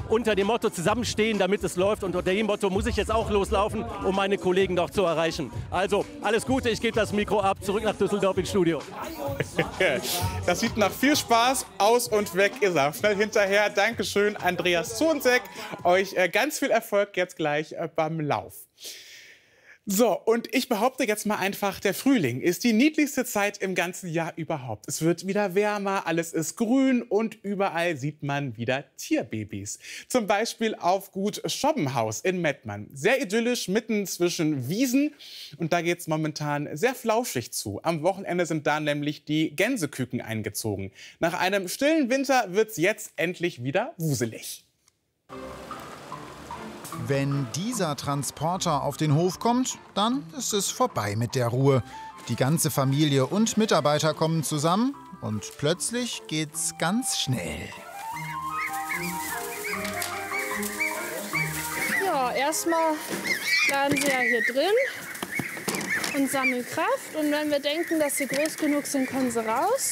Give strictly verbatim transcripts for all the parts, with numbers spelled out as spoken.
unter dem Motto zusammenstehen, damit es läuft. Und unter dem Motto muss ich jetzt auch loslaufen, um meine Kollegen noch zu erreichen. Also alles Gute, ich gebe das Mikro ab, zurück nach Düsseldorf ins Studio. Das sieht nach viel Spaß aus und weg ist er. Schnell hinterher. Dankeschön, Andreas Zonzek. Euch äh, ganz viel Erfolg jetzt gleich äh, beim Lauf. So, und ich behaupte jetzt mal einfach, der Frühling ist die niedlichste Zeit im ganzen Jahr überhaupt. Es wird wieder wärmer, alles ist grün und überall sieht man wieder Tierbabys. Zum Beispiel auf Gut Schobbenhaus in Mettmann. Sehr idyllisch, mitten zwischen Wiesen. Und da geht es momentan sehr flauschig zu. Am Wochenende sind da nämlich die Gänseküken eingezogen. Nach einem stillen Winter wird es jetzt endlich wieder wuselig. Wenn dieser Transporter auf den Hof kommt, dann ist es vorbei mit der Ruhe. Die ganze Familie und Mitarbeiter kommen zusammen und plötzlich geht's ganz schnell. Ja, erstmal bleiben sie ja hier drin und sammeln Kraft. Und wenn wir denken, dass sie groß genug sind, kommen sie raus.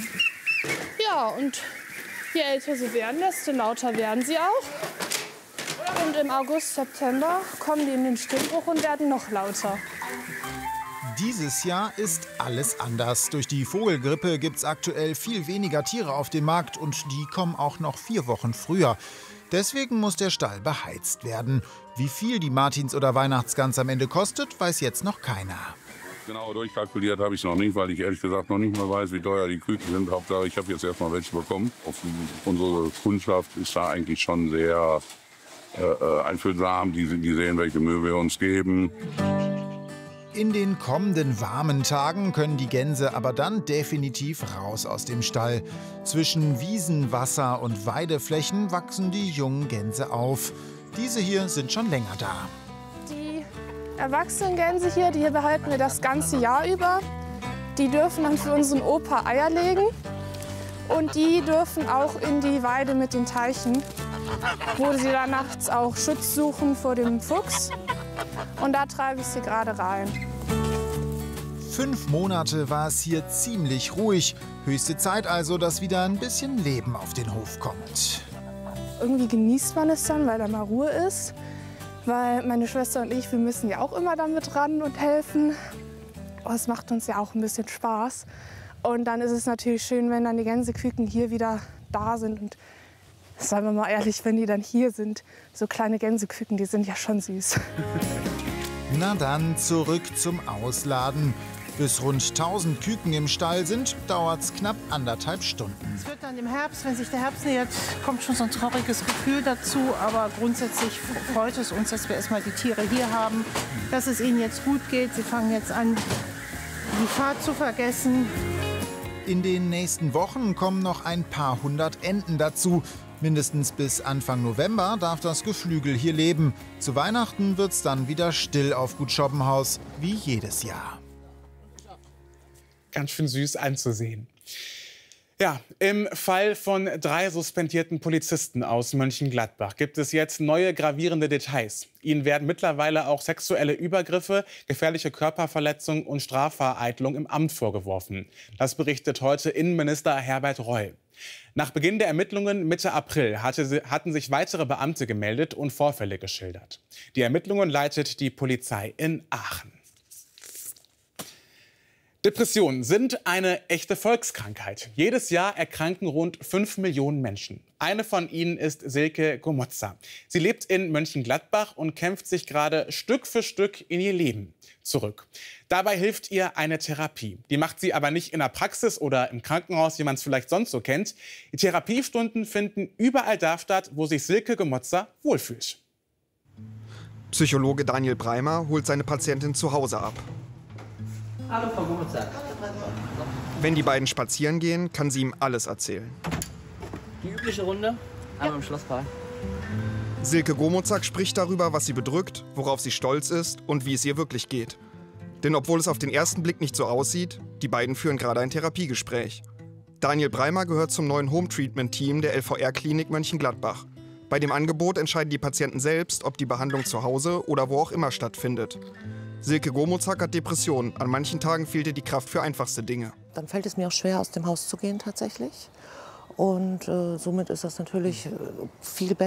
Ja, und je älter sie werden, desto lauter werden sie auch. Und im August, September kommen die in den Stimmbruch und werden noch lauter. Dieses Jahr ist alles anders. Durch die Vogelgrippe gibt es aktuell viel weniger Tiere auf dem Markt und die kommen auch noch vier Wochen früher. Deswegen muss der Stall beheizt werden. Wie viel die Martins- oder Weihnachtsgans am Ende kostet, weiß jetzt noch keiner. Genau durchkalkuliert habe ich noch nicht, weil ich ehrlich gesagt noch nicht mal weiß, wie teuer die Küken sind. Hauptsache, ich habe jetzt erst mal welche bekommen. Unsere Kundschaft ist da eigentlich schon sehr äh, einfühlsam. Die, die sehen, welche Mühe wir uns geben. In den kommenden warmen Tagen können die Gänse aber dann definitiv raus aus dem Stall. Zwischen Wiesen, Wasser und Weideflächen wachsen die jungen Gänse auf. Diese hier sind schon länger da. Die erwachsenen Gänse hier, die hier behalten wir das ganze Jahr über. Die dürfen dann für unseren Opa Eier legen. Und die dürfen auch in die Weide mit den Teichen, wo sie dann nachts auch Schutz suchen vor dem Fuchs. Und da treibe ich sie gerade rein. Fünf Monate war es hier ziemlich ruhig. Höchste Zeit also, dass wieder ein bisschen Leben auf den Hof kommt. Irgendwie genießt man es dann, weil da mal Ruhe ist. Weil meine Schwester und ich, wir müssen ja auch immer damit ran und helfen. Aber es macht uns ja auch ein bisschen Spaß. Und dann ist es natürlich schön, wenn dann die Gänseküken hier wieder da sind. Und seien wir mal ehrlich, wenn die dann hier sind, so kleine Gänseküken, die sind ja schon süß. Na dann zurück zum Ausladen. Bis rund tausend Küken im Stall sind, dauert es knapp anderthalb Stunden. Es wird dann im Herbst, wenn sich der Herbst nähert, kommt schon so ein trauriges Gefühl dazu. Aber grundsätzlich freut es uns, dass wir erstmal die Tiere hier haben, dass es ihnen jetzt gut geht. Sie fangen jetzt an, die Fahrt zu vergessen. In den nächsten Wochen kommen noch ein paar hundert Enten dazu. Mindestens bis Anfang November darf das Geflügel hier leben. Zu Weihnachten wird es dann wieder still auf Gut Schobbenhaus, wie jedes Jahr. Ganz schön süß anzusehen. Ja, im Fall von drei suspendierten Polizisten aus Mönchengladbach gibt es jetzt neue gravierende Details. Ihnen werden mittlerweile auch sexuelle Übergriffe, gefährliche Körperverletzung und Strafvereitlung im Amt vorgeworfen. Das berichtet heute Innenminister Herbert Reul. Nach Beginn der Ermittlungen Mitte April hatte, hatten sich weitere Beamte gemeldet und Vorfälle geschildert. Die Ermittlungen leitet die Polizei in Aachen. Depressionen sind eine echte Volkskrankheit. Jedes Jahr erkranken rund fünf Millionen Menschen. Eine von ihnen ist Silke Gomotza. Sie lebt in Mönchengladbach und kämpft sich gerade Stück für Stück in ihr Leben zurück. Dabei hilft ihr eine Therapie. Die macht sie aber nicht in der Praxis oder im Krankenhaus, wie man es vielleicht sonst so kennt. Die Therapiestunden finden überall da statt, wo sich Silke Gomotza wohlfühlt. Psychologe Daniel Breimer holt seine Patientin zu Hause ab. Hallo Frau Gomotza. Wenn die beiden spazieren gehen, kann sie ihm alles erzählen. Die übliche Runde, einmal im Schlosspark. Silke Gomozak spricht darüber, was sie bedrückt, worauf sie stolz ist und wie es ihr wirklich geht. Denn obwohl es auf den ersten Blick nicht so aussieht, die beiden führen gerade ein Therapiegespräch. Daniel Breimer gehört zum neuen Home-Treatment-Team der L V R-Klinik Mönchengladbach. Bei dem Angebot entscheiden die Patienten selbst, ob die Behandlung zu Hause oder wo auch immer stattfindet. Silke Gomozak hat Depressionen. An manchen Tagen fehlt ihr die Kraft für einfachste Dinge. Dann fällt es mir auch schwer, aus dem Haus zu gehen tatsächlich. Und äh, somit ist das natürlich äh, viel besser.